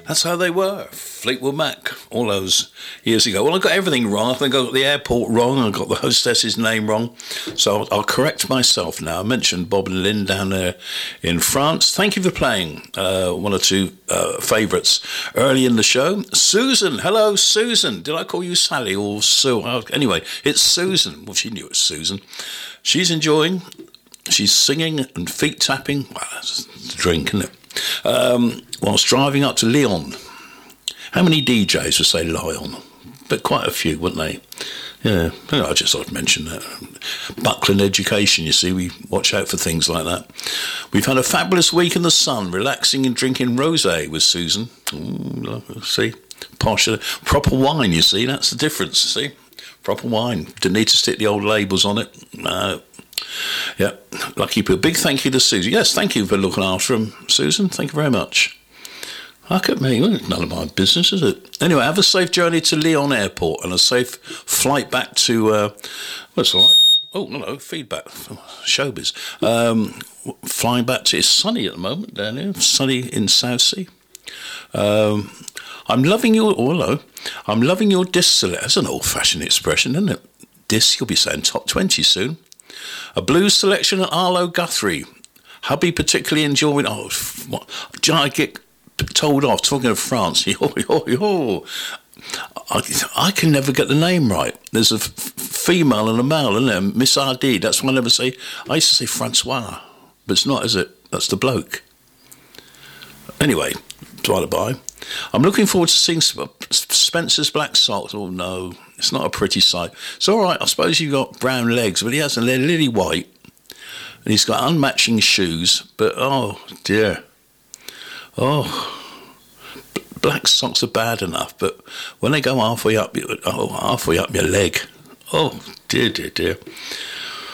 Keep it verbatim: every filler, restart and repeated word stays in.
That's how they were. Fleetwood Mac, all those years ago. Well, I got everything wrong. I think I got the airport wrong. I got the hostess's name wrong. So I'll, I'll correct myself now. I mentioned Bob and Lynn down there in France. Thank you for playing uh, one or two uh, favourites early in the show. Susan. Hello, Susan. Did I call you Sally or Sue? Oh, anyway, it's Susan. Well, she knew it was Susan. She's enjoying. She's singing and feet tapping. Well, that's a drink, isn't it? Um, whilst driving up to Lyon. How many D Js would say Lyon? But quite a few, wouldn't they? Yeah, I just thought I'd mention that. Buckland education, you see, we watch out for things like that. We've had a fabulous week in the sun, relaxing and drinking rosé with Susan. Ooh, see, posh, proper wine, you see, that's the difference, see? Proper wine. Didn't need to stick the old labels on it. No. Yeah, lucky people. Big thank you to Susan. Yes, thank you for looking after him, Susan. Thank you very much. Look at me. Well, none of my business, is it? Anyway, have a safe journey to Lyon Airport and a safe flight back to... Uh, well, it's all right. Oh, no, no, feedback. Showbiz. Um, flying back to... It's sunny at the moment down here. Sunny in Southsea. Um, I'm loving your... Oh, hello. I'm loving your disc select. That's an old-fashioned expression, isn't it? Disc, you'll be saying top twenty soon. A blues selection at Arlo Guthrie. Hubby particularly enjoying... Oh, what? Do I get told off talking of France? Yo, yo, yo. I, I can never get the name right. There's a f- female and a male, isn't there? Miss R D. That's why I never say... I used to say Francois. But it's not, is it? That's the bloke. Anyway, by the by. I'm looking forward to seeing Spencer's Black Socks. Oh, no. It's not a pretty sight. It's all right. I suppose you've got brown legs, but he has a lily white. And he's got unmatching shoes. But, oh, dear. Oh, black socks are bad enough, but when they go halfway up, oh, halfway up your leg. Oh, dear, dear, dear.